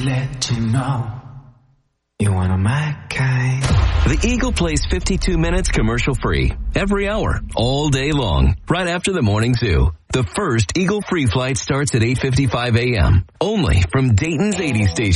let you know you're one of my kind. The Eagle plays 52 minutes commercial-free every hour, all day long, right after the morning zoo. The first Eagle free flight starts at 8:55 a.m. only from Dayton's 80 station.